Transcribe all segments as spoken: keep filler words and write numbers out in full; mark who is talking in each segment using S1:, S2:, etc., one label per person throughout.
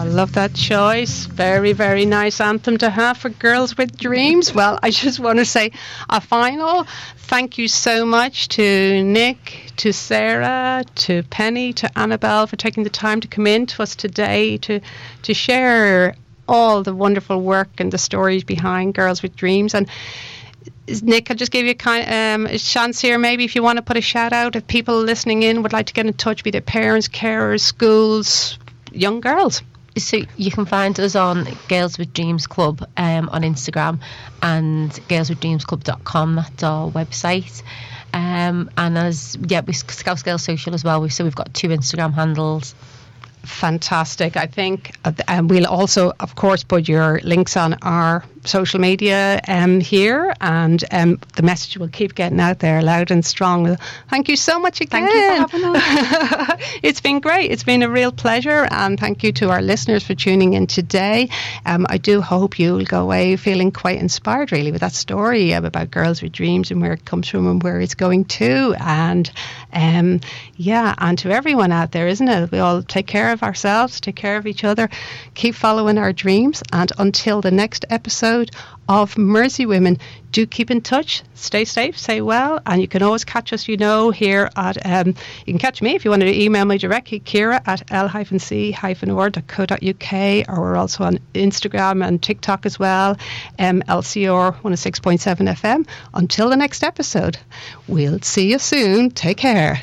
S1: love that choice. Very, very nice anthem to have for Girls with Dreams. Well, I just want to say a final thank you so much to Nick, to Sarah, to Penny, to Annabelle for taking the time to come in to us today to to share all the wonderful work and the stories behind Girls with Dreams. And Nick, I'll just give you a, kind, um, a chance here, maybe if you want to put a shout out, if people listening in would like to get in touch, be they parents, carers, schools, young girls.
S2: So you can find us on Girls with Dreams Club um, on Instagram and girls with dreams club dot com. That's our website. Um, and as yeah, we Scout Girls Social as well. We so we've got two Instagram handles.
S1: Fantastic. I think, uh, and we'll also, of course, put your links on our social media um, here, and um, the message will keep getting out there loud and strong. Thank you so much again.
S2: Thank you for having us.
S1: It's been great. It's been a real pleasure, and thank you to our listeners for tuning in today. Um, I do hope you'll go away feeling quite inspired, really, with that story about Girls with Dreams and where it comes from and where it's going to. And um, yeah, and to everyone out there, isn't it? We all take care of ourselves, take care of each other, keep following our dreams, and until the next episode of Mercy Women, do keep in touch, stay safe, stay well, and you can always catch us, you know, here at um, you can catch me if you want to email me directly, Ciara at l c or dot co dot uk, or we're also on Instagram and TikTok as well, um, L C R one oh six point seven F M. Until the next episode, we'll see you soon. Take care.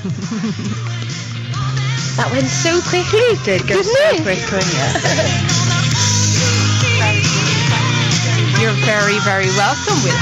S2: That went so quickly.
S3: It did go
S2: Didn't
S3: so
S2: it?
S3: quickly, yeah.
S1: You're very, very welcome. We'll